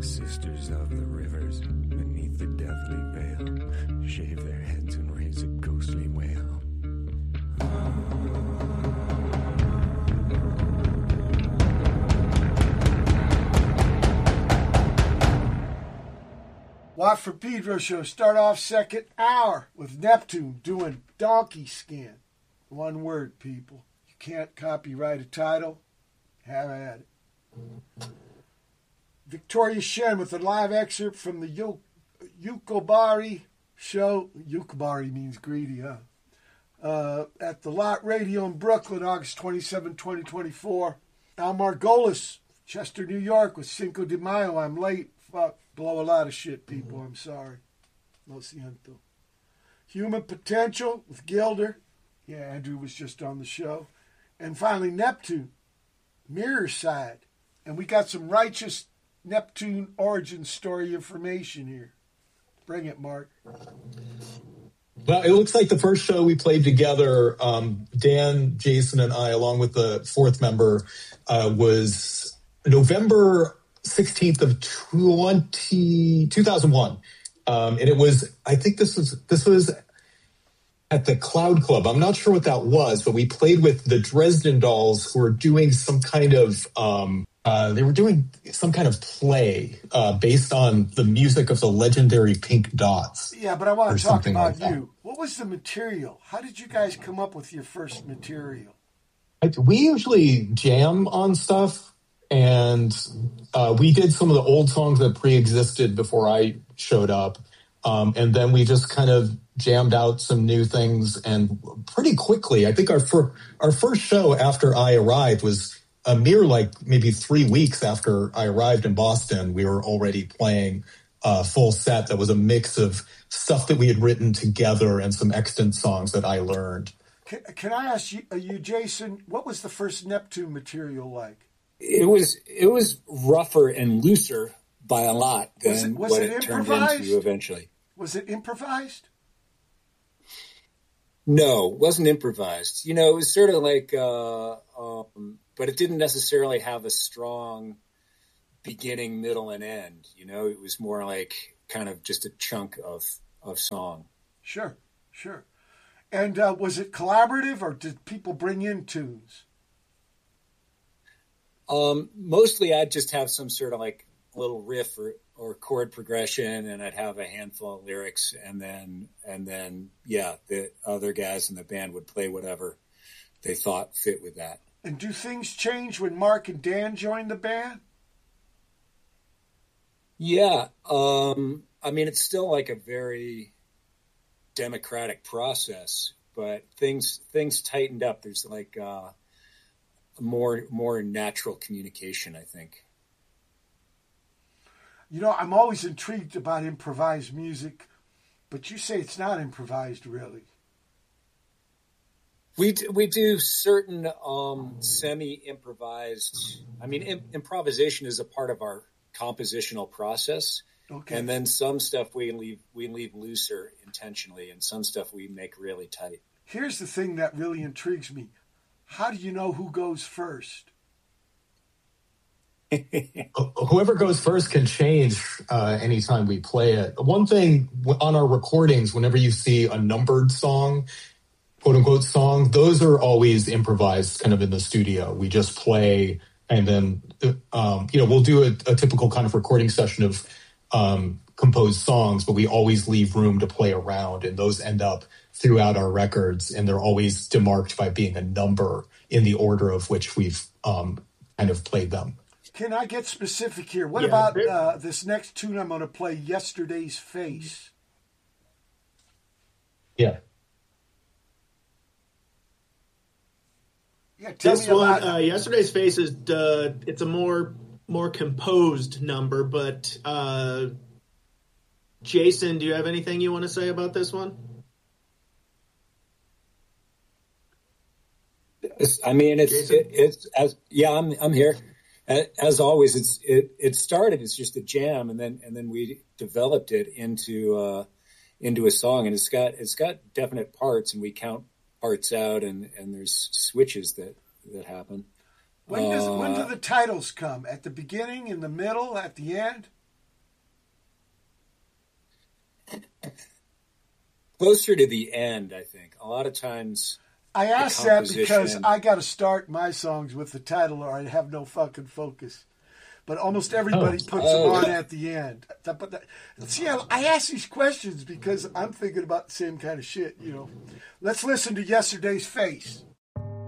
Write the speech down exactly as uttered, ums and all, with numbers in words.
sisters of the rivers beneath the deathly veil shave their heads and raise a ghostly wail. Watt from Pedro show. Start off second hour with Neptune doing Donkey Skin. One word, people. You can't copyright a title. Have at it. Victoria Shen with a live excerpt from the Yu- Yukobari show. Yukobari means greedy, huh? Uh, at the Lot Radio in Brooklyn, August twenty-seventh, twenty twenty-four. Al Margolis, Chester, New York, with Cinco de Mayo. I'm late. Fuck. Blow a lot of shit, people. I'm sorry. Lo siento. Human Potential with Gilder. Yeah, Andrew was just on the show. And finally, Neptune, Mirror Side. And we got some righteous Neptune origin story information here. Bring it, Mark. Well, it looks like the first show we played together, um, Dan, Jason, and I, along with the fourth member, uh, was November sixteenth of twenty, two thousand one. Um, and it was, I think this was, this was at the Cloud Club. I'm not sure what that was, but we played with the Dresden Dolls, who were doing some kind of, um, uh, they were doing some kind of play uh, based on the music of the legendary Pink Dots. Yeah, but I want to talk about like you. What was the material? How did you guys come up with your first material? We usually jam on stuff. And uh, we did some of the old songs that pre-existed before I showed up. Um, and then we just kind of jammed out some new things. And pretty quickly, I think our, fir- our first show after I arrived was a mere like maybe three weeks after I arrived in Boston. We were already playing a full set that was a mix of stuff that we had written together and some extant songs that I learned. Can, can I ask you, uh, you, Jason, what was the first Neptune material like? It was it was rougher and looser by a lot than was it, was what it, it turned improvised? into eventually. Was it improvised? No, it wasn't improvised. You know, it was sort of like, uh, um, but it didn't necessarily have a strong beginning, middle, and end. You know, it was more like kind of just a chunk of, of song. Sure, sure. And uh, was it collaborative, or did people bring in tunes? Um, mostly I'd just have some sort of like little riff or, or chord progression, and I'd have a handful of lyrics, and then, and then, yeah, the other guys in the band would play whatever they thought fit with that. And do things change when Mark and Dan joined the band? Yeah. Um, I mean, it's still like a very democratic process, but things, things tightened up. There's like, uh, more more natural communication, I think. You know, I'm always intrigued about improvised music, but you say it's not improvised, really. We do, we do certain um, semi-improvised. I mean, im- improvisation is a part of our compositional process, okay. And then some stuff we leave we leave looser intentionally, and some stuff we make really tight. Here's the thing that really intrigues me. How do you know who goes first? Whoever goes first can change uh, anytime we play it. One thing on our recordings, whenever you see a numbered song, quote unquote song, those are always improvised kind of in the studio. We just play, and then, um, you know, we'll do a, a typical kind of recording session of um, composed songs, but we always leave room to play around, and those end up throughout our records, and they're always demarked by being a number in the order of which we've um, kind of played them. Can I get specific here? What Yeah, about uh, this next tune I'm going to play, Yesterday's Face? Yeah. Yeah, tell This me one, about uh, Yesterday's Face, is uh, it's a more more composed number, but uh, Jason, do you have anything you want to say about this one? It's, I mean, it's it, it's as yeah, I'm I'm here. As always, it's it it started as just a jam, and then and then we developed it into uh, into a song, and it's got it's got definite parts, and we count parts out, and, and there's switches that that happen. When does uh, when do the titles come? At the beginning, in the middle, at the end? Closer to the end, I think. A lot of times. I ask that because I got to start my songs with the title or I have no fucking focus. But almost everybody oh. puts oh. them on at the end. But that, see, I, I ask these questions because I'm thinking about the same kind of shit, you know. Let's listen to Yesterday's Face.